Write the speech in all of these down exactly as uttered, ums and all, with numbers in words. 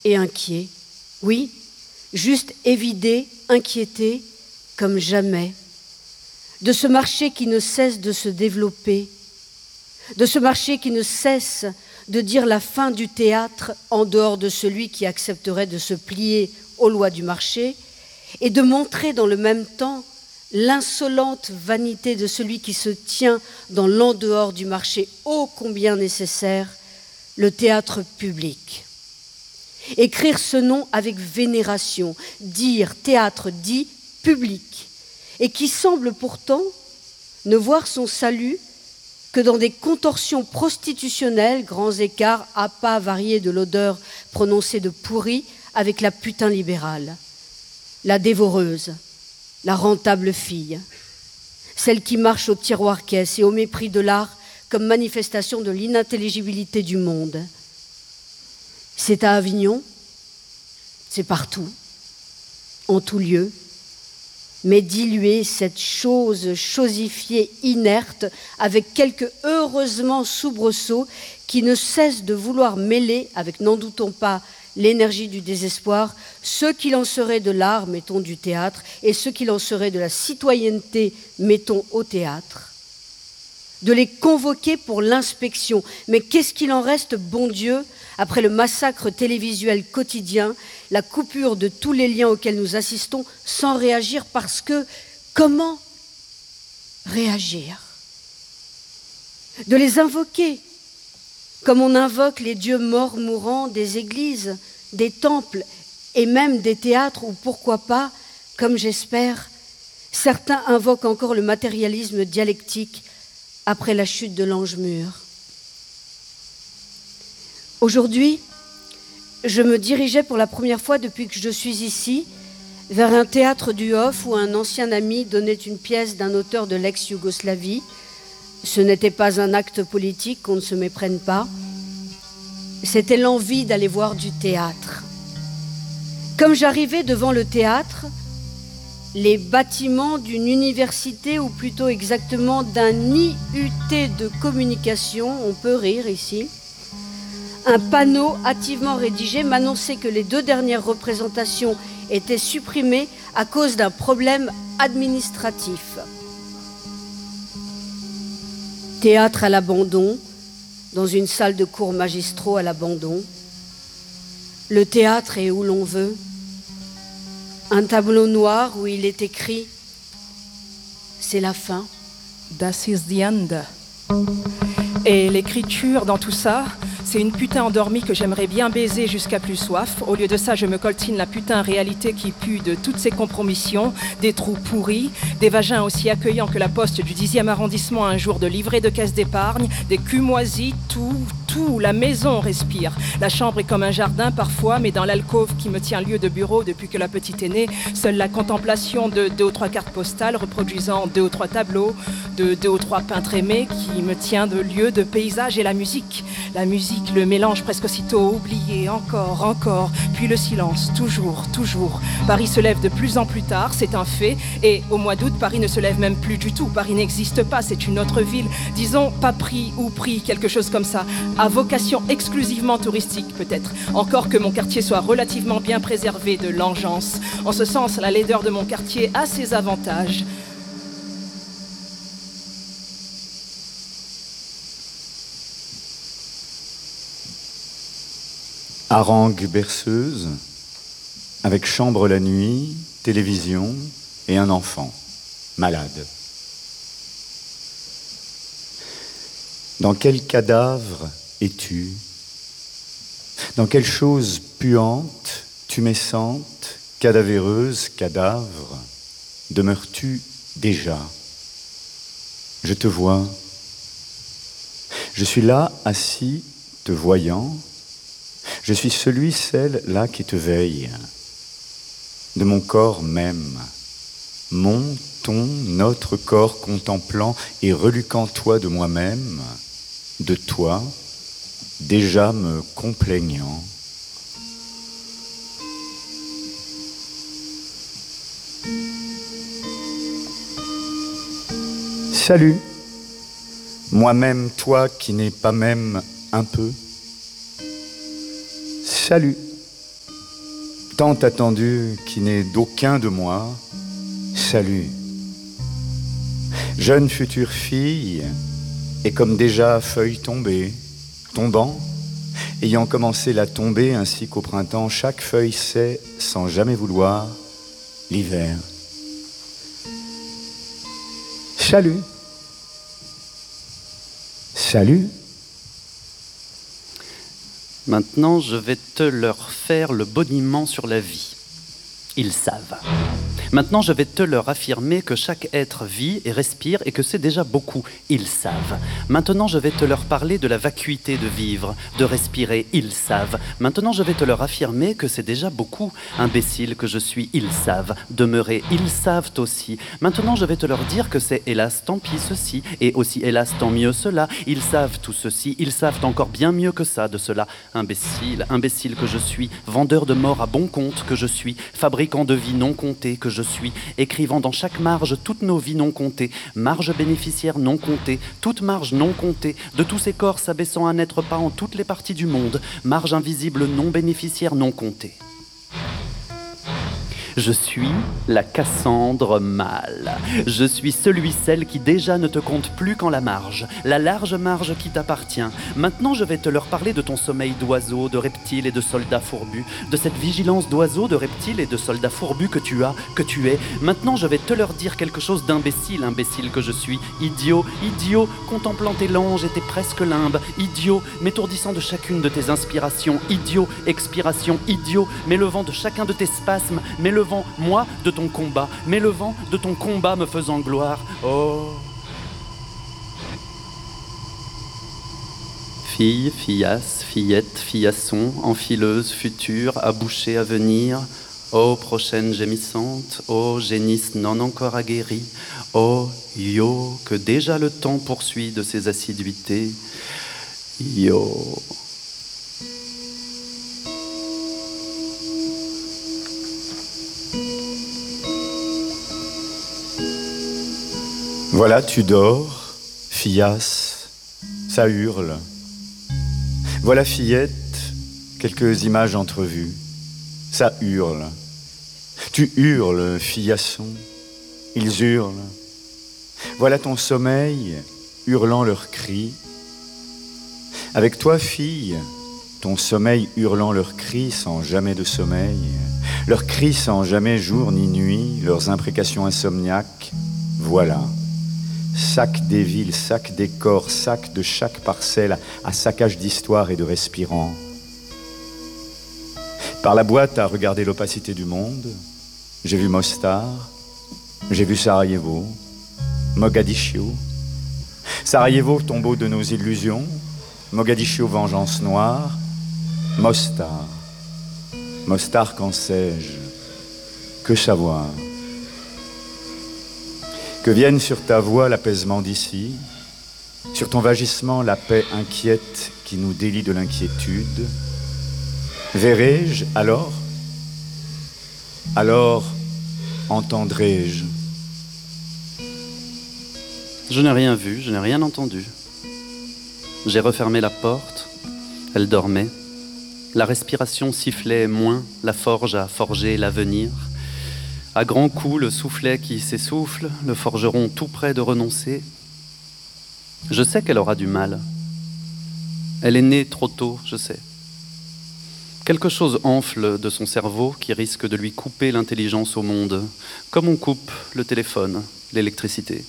et inquiet. Oui, juste évidé, inquiété, comme jamais. De ce marché qui ne cesse de se développer, de ce marché qui ne cesse de dire la fin du théâtre en dehors de celui qui accepterait de se plier aux lois du marché, et de montrer dans le même temps l'insolente vanité de celui qui se tient dans l'en-dehors du marché ô combien nécessaire, le théâtre public. Écrire ce nom avec vénération, dire théâtre dit public, et qui semble pourtant ne voir son salut que dans des contorsions prostitutionnelles, grands écarts, à pas variés de l'odeur prononcée de pourri avec la putain libérale, la dévoreuse, la rentable fille, celle qui marche au tiroir-caisse et au mépris de l'art comme manifestation de l'inintelligibilité du monde. C'est à Avignon, c'est partout, en tout lieu, mais diluer cette chose chosifiée, inerte, avec quelques heureusement soubresauts qui ne cessent de vouloir mêler, avec n'en doutons pas l'énergie du désespoir, ce qu'il en serait de l'art, mettons du théâtre, et ce qu'il en serait de la citoyenneté, mettons au théâtre, de les convoquer pour l'inspection. Mais qu'est-ce qu'il en reste, bon Dieu, après le massacre télévisuel quotidien, la coupure de tous les liens auxquels nous assistons sans réagir parce que, comment réagir? De les invoquer, comme on invoque les dieux morts mourants des églises, des temples et même des théâtres, ou pourquoi pas, comme j'espère, certains invoquent encore le matérialisme dialectique après la chute de l'ange mûr. Aujourd'hui, je me dirigeais pour la première fois depuis que je suis ici vers un théâtre du Hof où un ancien ami donnait une pièce d'un auteur de l'ex-Yougoslavie. Ce n'était pas un acte politique, qu'on ne se méprenne pas. C'était l'envie d'aller voir du théâtre. Comme j'arrivais devant le théâtre, les bâtiments d'une université, ou plutôt exactement d'un I U T de communication, on peut rire ici, un panneau hâtivement rédigé m'annonçait que les deux dernières représentations étaient supprimées à cause d'un problème administratif. Théâtre à l'abandon, dans une salle de cours magistraux à l'abandon. Le théâtre est où l'on veut. Un tableau noir où il est écrit « C'est la fin ». Das ist die Ende. Et l'écriture dans tout ça, c'est une putain endormie que j'aimerais bien baiser jusqu'à plus soif. Au lieu de ça, je me coltine la putain réalité qui pue de toutes ces compromissions, des trous pourris, des vagins aussi accueillants que la poste du dixième arrondissement un jour de livret de caisse d'épargne, des culs moisis, tout, tout, la maison respire. La chambre est comme un jardin parfois, mais dans l'alcôve qui me tient lieu de bureau depuis que la petite est née, seule la contemplation de deux ou trois cartes postales reproduisant deux ou trois tableaux, de deux ou trois peintres aimés qui me tient de lieu de paysage et la musique. La musique, le mélange presque aussitôt oublié, encore, encore, puis le silence, toujours, toujours. Paris se lève de plus en plus tard, c'est un fait, et au mois d'août, Paris ne se lève même plus du tout. Paris n'existe pas, c'est une autre ville, disons pas pris ou pris, quelque chose comme ça, à vocation exclusivement touristique peut-être. Encore que mon quartier soit relativement bien préservé de l'engeance. En ce sens, la laideur de mon quartier a ses avantages. Harangue berceuse, avec chambre la nuit, télévision et un enfant, malade. Dans quel cadavre es-tu? Dans quelle chose puante, tumescente, cadavéreuse, cadavre, demeures-tu déjà? Je te vois. Je suis là, assis, te voyant. Je suis celui, celle, là qui te veille, de mon corps même, mon, ton, notre corps contemplant et reluquant toi de moi-même, de toi, déjà me complaignant. Salut, moi-même, toi qui n'es pas même un peu. Salut, tant attendu qui n'est d'aucun de moi, salut. Jeune future fille, et comme déjà feuille tombée, tombant, ayant commencé la tombée ainsi qu'au printemps, chaque feuille sait, sans jamais vouloir, l'hiver. Salut. Salut. Maintenant, je vais te leur faire le boniment sur la vie. Ils savent. Maintenant, je vais te leur affirmer que chaque être vit et respire et que c'est déjà beaucoup. Ils savent. Maintenant, je vais te leur parler de la vacuité de vivre, de respirer. Ils savent. Maintenant, je vais te leur affirmer que c'est déjà beaucoup. Imbécile que je suis, ils savent. Demeurer, ils savent aussi. Maintenant, je vais te leur dire que c'est hélas, tant pis ceci, et aussi hélas, tant mieux cela. Ils savent tout ceci. Ils savent encore bien mieux que ça de cela. Imbécile, imbécile que je suis. Vendeur de mort à bon compte que je suis. Fabricant de vie non comptée que je suis, écrivant dans chaque marge toutes nos vies non comptées, marge bénéficiaire non comptée, toute marge non comptée, de tous ces corps s'abaissant à n'être pas en toutes les parties du monde, marge invisible non bénéficiaire non comptée. Je suis la Cassandre mâle. Je suis celui, celle qui déjà ne te compte plus qu'en la marge, la large marge qui t'appartient. Maintenant, je vais te leur parler de ton sommeil d'oiseau, de reptile et de soldat fourbu, de cette vigilance d'oiseau, de reptile et de soldat fourbu que tu as, que tu es. Maintenant, je vais te leur dire quelque chose d'imbécile, imbécile que je suis, idiot, idiot, contemplant tes langes et tes presque limbes, idiot, m'étourdissant de chacune de tes inspirations, idiot, expiration, idiot, m'élevant de chacun de tes spasmes, m'élevant moi de ton combat, m'élevant de ton combat me faisant gloire. Oh. Fille, fillasse, fillette, fillasson, enfileuse, future, abouchée à venir. Ô prochaine gémissante, ô génisse non encore aguerrie, ô yo, que déjà le temps poursuit de ses assiduités. Yo. Voilà, tu dors, fillasse, ça hurle. Voilà, fillette, quelques images entrevues, ça hurle. Tu hurles, fillasson, ils hurlent. Voilà ton sommeil, hurlant leurs cris. Avec toi, fille, ton sommeil hurlant leurs cris sans jamais de sommeil, leurs cris sans jamais jour ni nuit, leurs imprécations insomniaques, voilà. Sac des villes, sac des corps, sac de chaque parcelle à saccage d'histoire et de respirant. Par la boîte à regarder l'opacité du monde, j'ai vu Mostar, j'ai vu Sarajevo, Mogadiscio. Sarajevo, tombeau de nos illusions, Mogadiscio, vengeance noire, Mostar. Mostar, qu'en sais-je? Que savoir? Que vienne sur ta voix l'apaisement d'ici, sur ton vagissement la paix inquiète qui nous délie de l'inquiétude. Verrai-je alors? Alors entendrai-je? Je n'ai rien vu, je n'ai rien entendu. J'ai refermé la porte, elle dormait. La respiration sifflait moins, la forge a forgé l'avenir. À grands coups, le soufflet qui s'essouffle, le forgeron tout près de renoncer. Je sais qu'elle aura du mal. Elle est née trop tôt, je sais. Quelque chose enfle de son cerveau qui risque de lui couper l'intelligence au monde, comme on coupe le téléphone, l'électricité.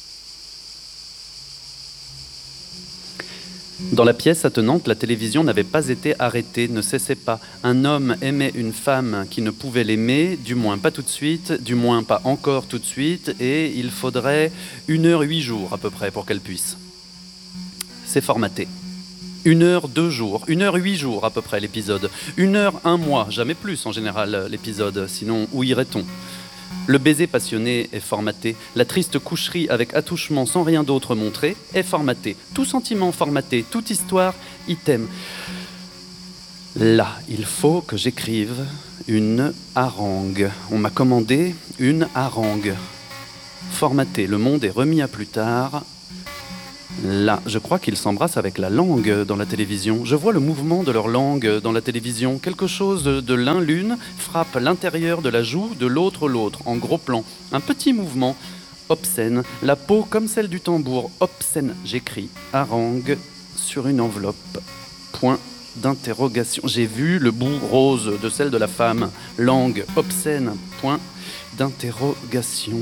Dans la pièce attenante, la télévision n'avait pas été arrêtée, ne cessait pas. Un homme aimait une femme qui ne pouvait l'aimer, du moins pas tout de suite, du moins pas encore tout de suite, et il faudrait une heure huit jours à peu près pour qu'elle puisse. C'est formaté. Une heure deux jours, une heure huit jours à peu près l'épisode. Une heure un mois, jamais plus en général l'épisode, sinon où irait-on ? Le baiser passionné est formaté, la triste coucherie avec attouchement sans rien d'autre montré est formaté, tout sentiment formaté, toute histoire item. Là, il faut que j'écrive une harangue. On m'a commandé une harangue. Formaté, le monde est remis à plus tard. Là, je crois qu'ils s'embrassent avec la langue dans la télévision. Je vois le mouvement de leur langue dans la télévision. Quelque chose de l'un l'une frappe l'intérieur de la joue, de l'autre l'autre, en gros plan. Un petit mouvement obscène, la peau comme celle du tambour. Obscène, j'écris, harangue sur une enveloppe. Point d'interrogation. J'ai vu le bout rose de celle de la femme. Langue obscène, point d'interrogation.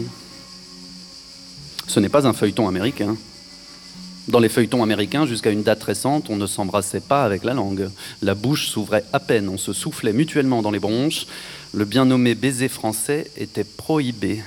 Ce n'est pas un feuilleton américain. Dans les feuilletons américains, jusqu'à une date récente, on ne s'embrassait pas avec la langue. La bouche s'ouvrait à peine, on se soufflait mutuellement dans les bronches. Le bien nommé baiser français était prohibé.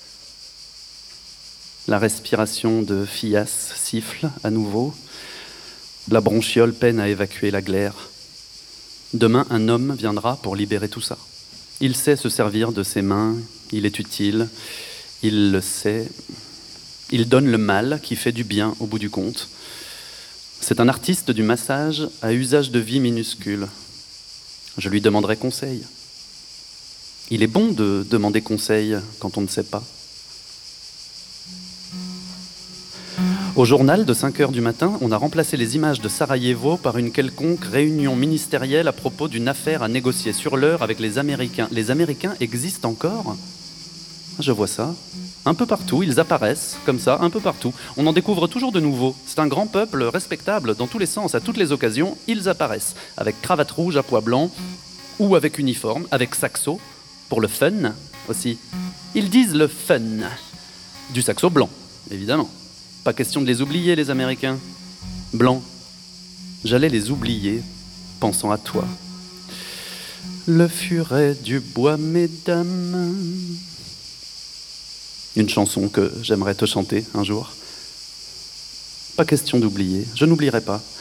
La respiration de Fias siffle à nouveau. La bronchiole peine à évacuer la glaire. Demain, un homme viendra pour libérer tout ça. Il sait se servir de ses mains, il est utile, il le sait. Il donne le mal qui fait du bien au bout du compte. C'est un artiste du massage à usage de vie minuscule. Je lui demanderai conseil. Il est bon de demander conseil quand on ne sait pas. Au journal de cinq heures du matin, on a remplacé les images de Sarajevo par une quelconque réunion ministérielle à propos d'une affaire à négocier sur l'heure avec les Américains. Les Américains existent encore ? Je vois ça. Un peu partout, ils apparaissent, comme ça, un peu partout. On en découvre toujours de nouveaux. C'est un grand peuple respectable, dans tous les sens, à toutes les occasions, ils apparaissent. Avec cravate rouge à pois blancs, ou avec uniforme, avec saxo, pour le fun aussi. Ils disent le fun. Du saxo blanc, évidemment. Pas question de les oublier, les Américains. Blanc. J'allais les oublier, pensant à toi. Le furet du bois, mesdames... Une chanson que j'aimerais te chanter un jour. Pas question d'oublier, je n'oublierai pas.